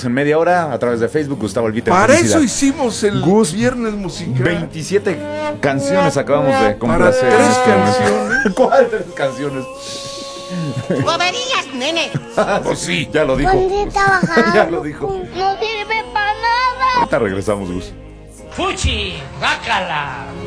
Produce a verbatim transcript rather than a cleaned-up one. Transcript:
boletos en media hora a través de Facebook. Gustavo Elvita. Para eso hicimos el Gus, viernes musical. veintisiete canciones acabamos de complacer. Para tres canciones. ¿Cuál tres canciones? ¡Boberías, nene! Pues sí, ya lo dijo. ¿Dónde trabajar? Ya lo dijo. No sirve para nada. Ahorita regresamos, Gus. ¡Fuchi! ¡Bácala!